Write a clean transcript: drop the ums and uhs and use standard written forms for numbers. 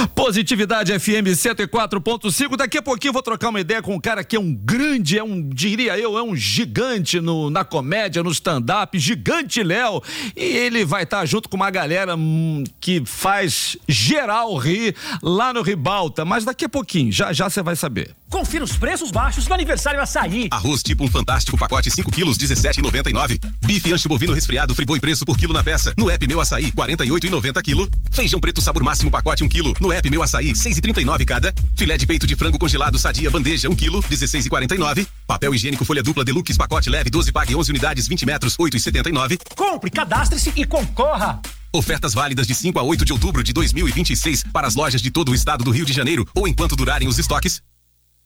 Positividade FM 104.5. Daqui a pouquinho eu vou trocar uma ideia com um cara que é um grande, diria eu, é um gigante na comédia, no stand-up, Gigante Léo. E ele vai estar junto com uma galera que faz geral rir lá no Ribalta. Mas daqui a pouquinho, já você vai saber. Confira os preços baixos do aniversário Açaí. Arroz tipo um fantástico pacote 5 quilos, R$17,99. Bife ancho bovino resfriado, Friboi preço por quilo na peça. No app Meu Açaí, R$48,90 quilo. Feijão preto sabor máximo pacote 1 quilo. No app Meu Açaí, R$6,39 cada. Filé de peito de frango congelado Sadia bandeja 1 quilo, R$16,49. Papel higiênico folha dupla Deluxe pacote leve 12 pague 11 unidades 20 metros, R$8,79. Compre, cadastre-se e concorra. Ofertas válidas de 5 a 8 de outubro de 2026 para as lojas de todo o estado do Rio de Janeiro ou enquanto durarem os estoques.